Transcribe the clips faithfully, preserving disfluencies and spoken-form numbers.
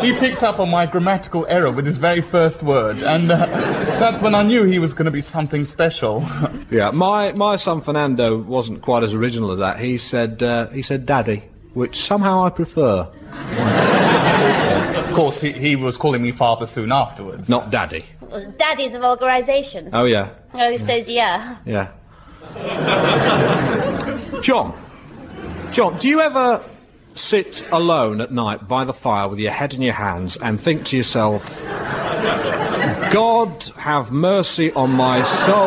he picked up on my grammatical error with his very first word, and uh, that's when I knew he was going to be something special. Yeah, my, my son Fernando wasn't quite as original as that. He said, uh, he said daddy, which somehow I prefer. Of course, he, he was calling me father soon afterwards. Not daddy. Well, daddy's a vulgarisation. Oh, yeah. Oh, he says yeah. Yeah. John. John, do you ever sit alone at night by the fire with your head in your hands and think to yourself, God have mercy on my soul,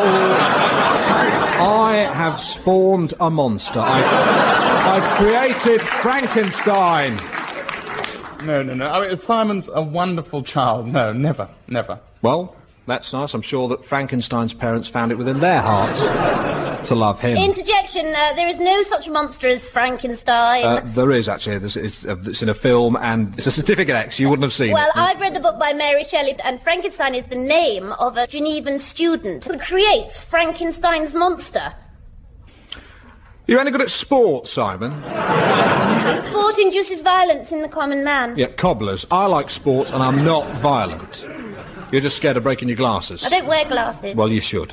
I have spawned a monster. I've, I've created Frankenstein. No, no, no. I mean, Simon's a wonderful child. No, never, never. Well, that's nice. I'm sure that Frankenstein's parents found it within their hearts to love him. Interjection, uh, there is no such monster as Frankenstein. Uh, there is, actually. There's, it's, uh, it's in a film, and it's a certificate X. You wouldn't have seen well, it. Well, I've read the book by Mary Shelley, and Frankenstein is the name of a Genevan student who creates Frankenstein's monster. You any good at sport, Simon? Sport induces violence in the common man. Yeah, cobblers. I like sport, and I'm not violent. You're just scared of breaking your glasses. I don't wear glasses. Well, you should.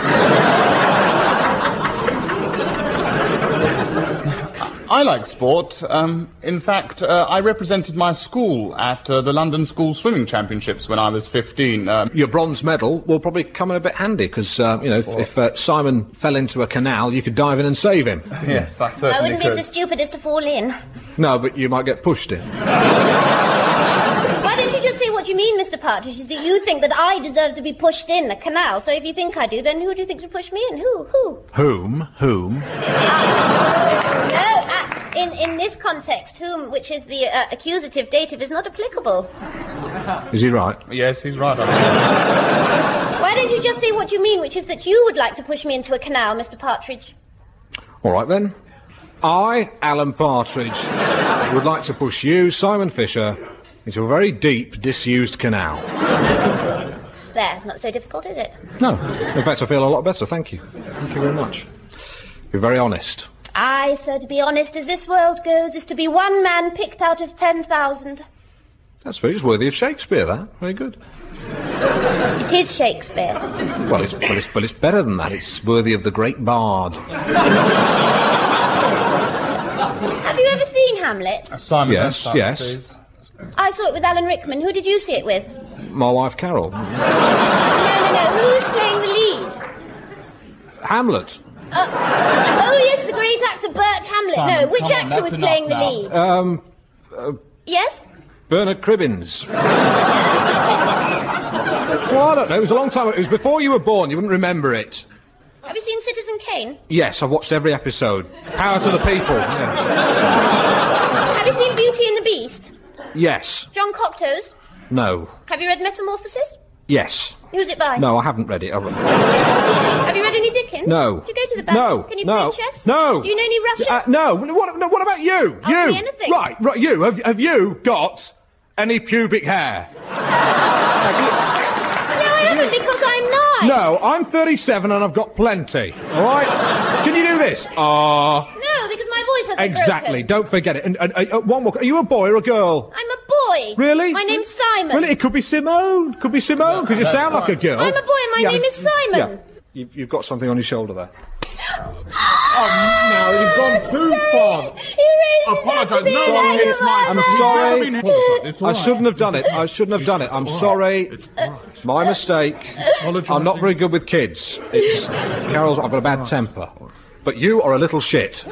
I like sport. Um, in fact, uh, I represented my school at uh, the London School Swimming Championships when I was fifteen. Um, Your bronze medal will probably come in a bit handy, because, uh, you know, if, if uh, Simon fell into a canal, you could dive in and save him. Yes, I certainly I wouldn't could. be so stupid as to fall in. No, but you might get pushed in. Why don't you just say what you mean, Mister Partridge, is that you think that I deserve to be pushed in a canal, so if you think I do, then who do you think should push me in? Who? Who? Whom? Whom? Uh, no, uh, in, in this context, whom, which is the uh, accusative dative, is not applicable. Is he right? Yes, he's right. Why don't you just say what you mean, which is that you would like to push me into a canal, Mister Partridge? All right, then. I, Alan Partridge, would like to push you, Simon Fisher, into a very deep, disused canal. There, it's not so difficult, is it? No. In fact, I feel a lot better, thank you. Thank you very much. You're very honest. Aye, sir, to be honest, as this world goes, is to be one man picked out of ten thousand. That's very, it's worthy of Shakespeare, that. Very good. It is Shakespeare. Well, it's, well, it's, well, it's better than that. It's worthy of the great bard. Have you ever seen Hamlet? Uh, Simon, Yes, start, yes. please. I saw it with Alan Rickman. Who did you see it with? My wife, Carol. No, no, no. Who's playing the lead? Hamlet. Uh, oh, yes, the great actor Burt Hamlet. Simon, no, which come on, actor that's was enough playing the now. lead? Um, uh, Yes? Bernard Cribbins. Well, I don't know. It was a long time ago. It was before you were born. You wouldn't remember it. Have you seen Citizen Kane? Yes, I've watched every episode. Power to the people. Yeah. Have you seen Beauty and the Beast? Yes. John Cocteau's? No. Have you read Metamorphosis? Yes. Who's it by? No, I haven't read it. I've... Have you read any Dickens? No. Do you go to the bank? No. Can you no. play chess? No. Do you know any Russian? Uh, no. What, no. What about you? I'll you. say anything. Right. Right. You. Have, have you got any pubic hair? Have you... No, I haven't, because I'm nine. No, I'm thirty-seven and I've got plenty. All right? Can you do this? Ah. Uh... No, because my voice hasn't Exactly. broken. Don't forget it. And, and uh, one more. Are you a boy or a girl? I'm a boy. Really? My name's Simon. Really? It could be Simone. Could be Simone, because you sound like a girl. I'm a boy and my Yeah. name is Simon. Yeah. You've, you've got something on your shoulder there. Oh, no, you've gone too far. He really Apologise. did that to No, me, it's like my- I'm that. sorry. It's all I right. shouldn't have done it. I shouldn't have done it. I'm sorry. It's my mistake. I'm not very good with kids. It's Carol's. I've got a bad temper. But you are a little shit.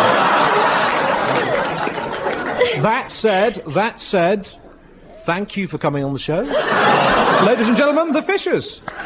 That said, that said, thank you for coming on the show. Ladies and gentlemen, the Fishers.